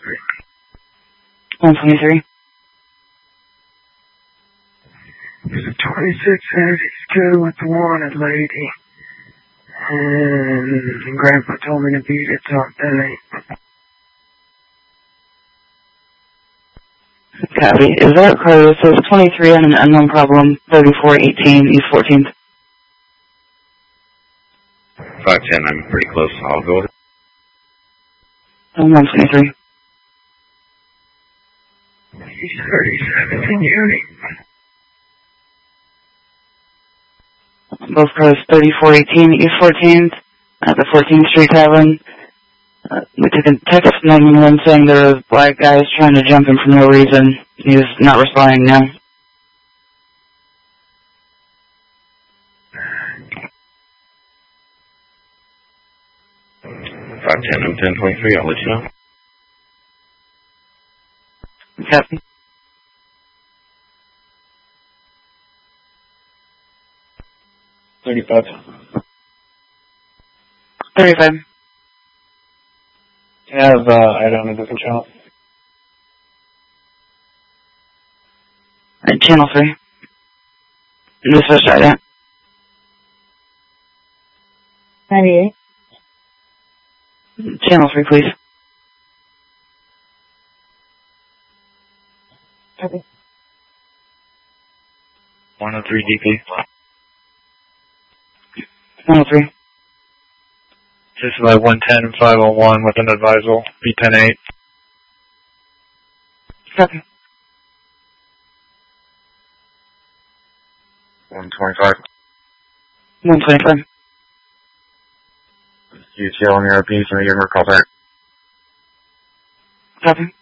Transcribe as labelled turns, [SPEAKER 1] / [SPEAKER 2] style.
[SPEAKER 1] 123.
[SPEAKER 2] The 26 says he's good with the wanted lady. And Grandpa told me to beat it something.
[SPEAKER 1] Copy. Is that Carlos? So it's 23 on an unknown problem, 3418 East 14th.
[SPEAKER 3] 510, I'm pretty close. I'll go.
[SPEAKER 1] 123.
[SPEAKER 2] He's 37 in unit.
[SPEAKER 1] Both cars 3418 East 14th at the 14th Street Tavern. We took a text from 911 saying there was black guys trying to jump him for no reason. He's not responding now.
[SPEAKER 3] 510, I'm 1023. I'll let you know.
[SPEAKER 1] Copy.
[SPEAKER 4] $35.
[SPEAKER 1] 35.
[SPEAKER 4] I have Ida on a different channel.
[SPEAKER 1] Channel 3. This is Ida.
[SPEAKER 5] 98.
[SPEAKER 1] Channel 3, please.
[SPEAKER 5] Copy.
[SPEAKER 4] 103 DP.
[SPEAKER 1] 103.
[SPEAKER 4] This is my 110 and 501 with an advisal, B108.
[SPEAKER 1] Copy.
[SPEAKER 3] 125.
[SPEAKER 1] 125.
[SPEAKER 3] UTL on your RP, so you give her a call back.
[SPEAKER 1] Copy.